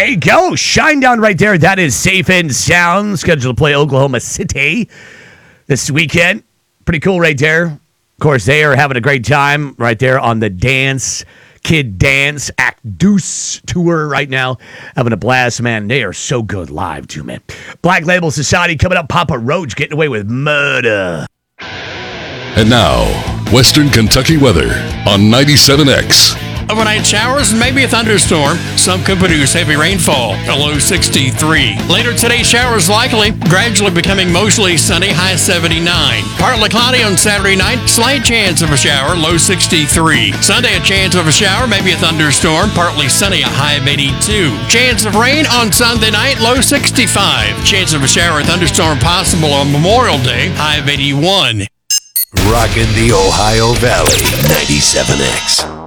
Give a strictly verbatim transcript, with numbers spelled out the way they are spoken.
There you go. Shinedown right there. That is Safe and Sound, scheduled to play Oklahoma City this weekend. Pretty cool right there. Of course, they are having a great time right there on the Dance Kid Dance Act Deuce tour right now. Having a blast, man. They are so good live, too, man. Black Label Society coming up. Papa Roach getting away with murder. And now, Western Kentucky weather on ninety-seven X. Overnight showers and maybe a thunderstorm. Some could produce heavy rainfall, a low sixty-three. Later today, showers likely, gradually becoming mostly sunny, high seventy-nine. Partly cloudy on Saturday night, slight chance of a shower, low sixty-three. Sunday, a chance of a shower, maybe a thunderstorm, partly sunny, a high of eighty-two. Chance of rain on Sunday night, low sixty-five. Chance of a shower or thunderstorm possible on Memorial Day, high of eighty-one. Rockin' the Ohio Valley, ninety-seven X.